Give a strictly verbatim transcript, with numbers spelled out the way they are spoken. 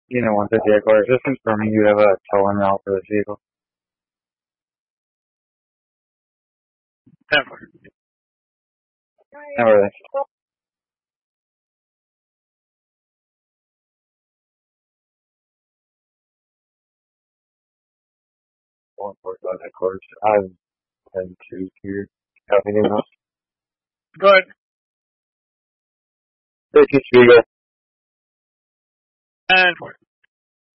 You know, one fifty Ecuador, just confirming you have a towing route for this vehicle. Never. Never this. One forty-five Ecuador. I've been two here. Copy email. Go ahead. Thank you, Spiegel. And forth.